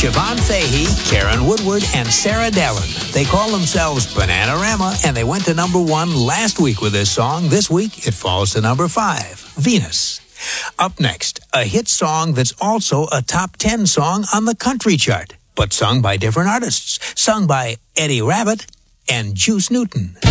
Siobhan Fahey, Karen Woodward, and Sarah Dallin. They call themselves Bananarama, and they went to number 1 last week with this song. This week, it falls to number 5, Venus. Up next, a hit song that's also a top 10 song on the country chart, but sung by different artists. Sung by Eddie Rabbitt and Juice Newton.